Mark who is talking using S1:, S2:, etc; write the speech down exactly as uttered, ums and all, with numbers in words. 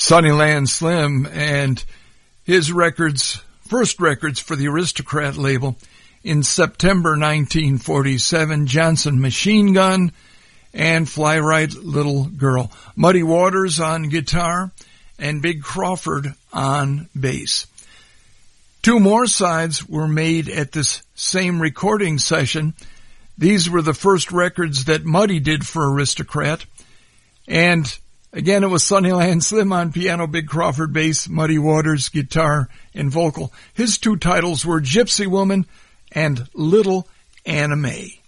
S1: Sunnyland Slim and his records, first records for the Aristocrat label in September nineteen forty-seven, Johnson Machine Gun and Fly Right Little Girl. Muddy Waters on guitar and Big Crawford on bass. Two more sides were made at this same recording session. These were the first records that Muddy did for Aristocrat. And again, it was Sunnyland Slim on piano, Big Crawford bass, Muddy Waters guitar and vocal. His two titles were Gypsy Woman and Little Anna Mae.